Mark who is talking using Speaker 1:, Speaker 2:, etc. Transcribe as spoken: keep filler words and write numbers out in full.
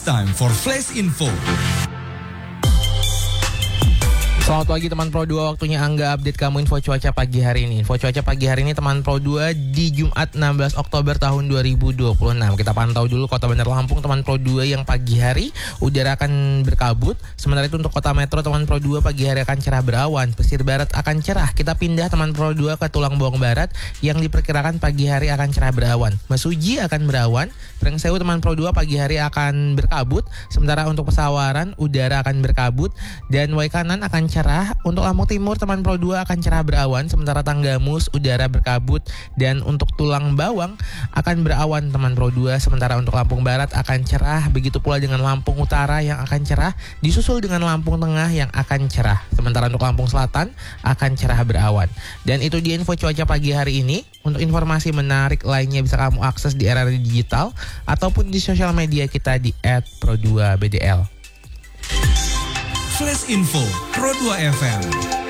Speaker 1: It's time for Flash Info.
Speaker 2: Selamat pagi teman Pro dua, waktunya Angga update kamu info cuaca pagi hari ini. Info cuaca pagi hari ini teman Pro dua di Jumat enam belas Oktober tahun dua ribu dua puluh enam. Kita pantau dulu Kota Bandar Lampung teman Pro dua yang pagi hari udara akan berkabut. Sementara itu untuk Kota Metro teman Pro dua pagi hari akan cerah berawan. Pesisir Barat akan cerah. Kita pindah teman Pro dua ke Tulang Bawang Barat yang diperkirakan pagi hari akan cerah berawan. Mesuji akan berawan. Prengsewu teman Pro dua pagi hari akan berkabut. Sementara untuk Pesawaran udara akan berkabut dan Waikanan akan cerah. Untuk Lampung Timur teman Pro dua akan cerah berawan, sementara Tanggamus udara berkabut dan untuk Tulang Bawang akan berawan teman Pro dua, sementara untuk Lampung Barat akan cerah, begitu pula dengan Lampung Utara yang akan cerah, disusul dengan Lampung Tengah yang akan cerah, sementara untuk Lampung Selatan akan cerah berawan. Dan itu dia info cuaca pagi hari ini. Untuk informasi menarik lainnya bisa kamu akses di era digital ataupun di sosial media kita di et pro dua b d l.
Speaker 1: Flash Info Pro dua F M.